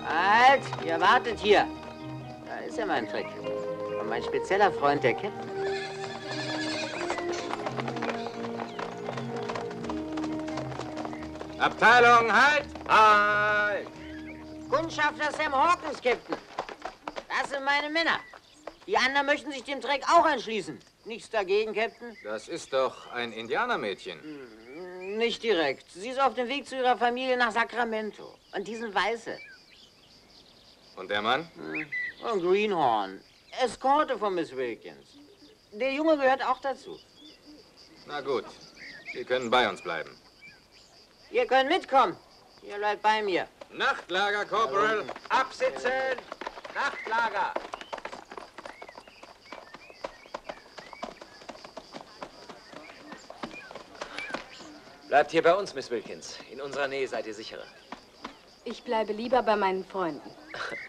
Halt, ihr wartet hier. Da ist ja mein Trick. Und mein spezieller Freund, der Captain. Abteilung, halt! Halt! Kundschafter Sam Hawkins, Captain. Das sind meine Männer. Die anderen möchten sich dem Trick auch anschließen. Nichts dagegen, Captain? Das ist doch ein Indianermädchen. Nicht direkt. Sie ist auf dem Weg zu ihrer Familie nach Sacramento. Und die sind Weiße. Und der Mann? Und Greenhorn. Eskorte von Miss Wilkins. Der Junge gehört auch dazu. Na gut, Sie können bei uns bleiben. Ihr könnt mitkommen. Ihr bleibt bei mir. Nachtlager, Corporal. Absitzen! Nachtlager! Bleibt hier bei uns, Miss Wilkins. In unserer Nähe seid ihr sicherer. Ich bleibe lieber bei meinen Freunden.